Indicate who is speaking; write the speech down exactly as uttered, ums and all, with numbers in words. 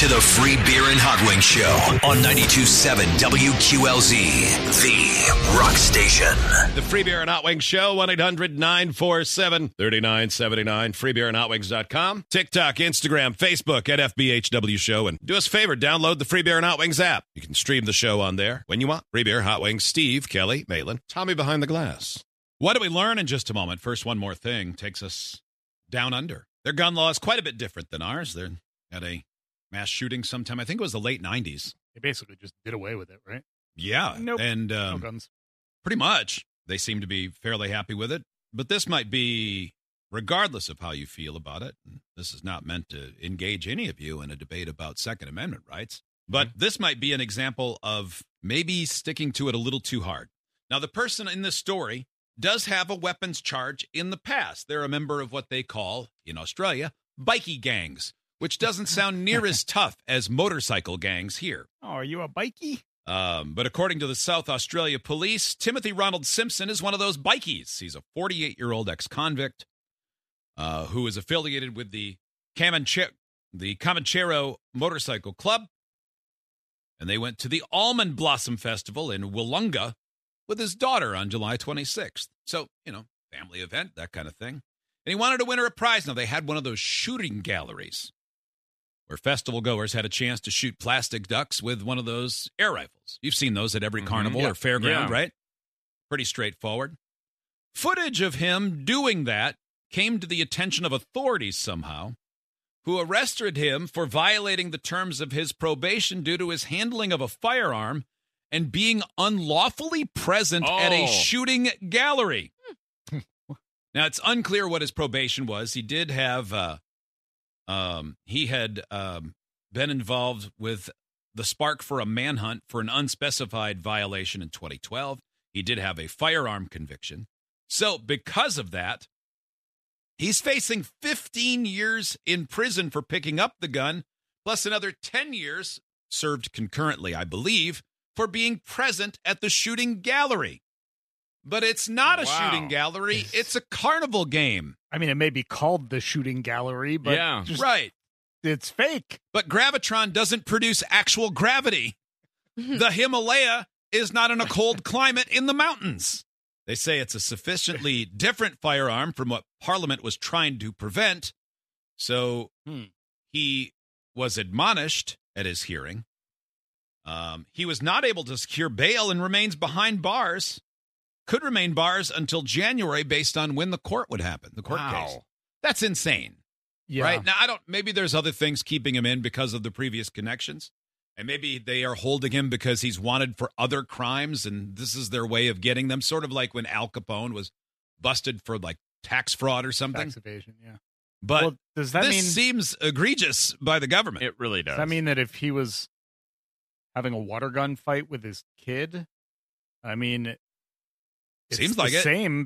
Speaker 1: to the Free Beer and Hot Wings Show on ninety-two point seven W Q L Z, the rock station.
Speaker 2: The Free Beer and Hot Wings Show, one eight hundred nine four seven three nine seven nine, free beer and hot wings dot com. TikTok, Instagram, Facebook at F B H W Show. And do us a favor, download the Free Beer and Hot Wings app. You can stream the show on there when you want. Free Beer, Hot Wings, Steve, Kelly, Maitland, Tommy behind the glass.
Speaker 3: What do we learn in just a moment? First, one more thing takes us down under. Their gun law is quite a bit different than ours. They had a mass shooting sometime, I think it was the late nineties.
Speaker 4: They basically just did away with it, right?
Speaker 3: Yeah.
Speaker 4: Nope.
Speaker 3: And um,
Speaker 4: No guns.
Speaker 3: pretty much they seem to be fairly happy with it. But this might be, regardless of how you feel about it, and this is not meant to engage any of you in a debate about Second Amendment rights, but mm-hmm. this might be an example of maybe sticking to it a little too hard. Now, the person in this story does have a weapons charge in the past. They're a member of what they call, in Australia, bikie gangs, which doesn't sound near as tough as motorcycle gangs here.
Speaker 4: Oh, are you a bikie?
Speaker 3: Um, but according to the South Australia Police, Timothy Ronald Simpson is one of those bikies. He's a forty-eight-year-old ex-convict uh, who is affiliated with the Comanche- the Comanchero Motorcycle Club. And they went to the Almond Blossom Festival in Wollonga with his daughter on July twenty-sixth. So, you know, family event, that kind of thing. And he wanted to win her a prize. Now, they had one of those shooting galleries where festival goers had a chance to shoot plastic ducks with one of those air rifles. You've seen those at every
Speaker 4: Mm-hmm.
Speaker 3: carnival
Speaker 4: Yeah.
Speaker 3: or fairground,
Speaker 4: Yeah.
Speaker 3: right? Pretty straightforward. Footage of him doing that came to the attention of authorities somehow, who arrested him for violating the terms of his probation due to his handling of a firearm and being unlawfully present
Speaker 4: Oh.
Speaker 3: at a shooting gallery. Now, it's unclear what his probation was. He did have, uh, um, he had um, been involved with the spark for a manhunt for an unspecified violation in twenty twelve. He did have a firearm conviction. So because of that, he's facing fifteen years in prison for picking up the gun, plus another ten years served concurrently, I believe, for being present at the shooting gallery. But it's not a
Speaker 4: Wow.
Speaker 3: shooting gallery. It's a carnival game.
Speaker 4: I mean, it may be called the shooting gallery, but
Speaker 5: Yeah.
Speaker 4: just,
Speaker 3: Right.
Speaker 4: it's fake.
Speaker 3: But Gravitron doesn't produce actual gravity. The Himalaya is not in a cold climate in the mountains. They say it's a sufficiently different firearm from what Parliament was trying to prevent. So
Speaker 4: Hmm.
Speaker 3: he was admonished at his hearing. Um, he was not able to secure bail and remains behind bars. Could remain bars until January based on when the court would happen, the court
Speaker 4: Wow.
Speaker 3: case. That's insane.
Speaker 4: Yeah.
Speaker 3: Right? Now, I don't, maybe there's other things keeping him in because of the previous connections. And maybe they are holding him because he's wanted for other crimes, and this is their way of getting them. Sort of like when Al Capone was busted for, like, tax fraud or something.
Speaker 4: Tax evasion, yeah.
Speaker 3: But
Speaker 4: well, does that
Speaker 3: this
Speaker 4: mean
Speaker 3: seems egregious by the government.
Speaker 5: It really does.
Speaker 4: does that mean that if he was having a water gun fight with his kid, I mean, it's
Speaker 3: Seems
Speaker 4: the
Speaker 3: like it.
Speaker 4: same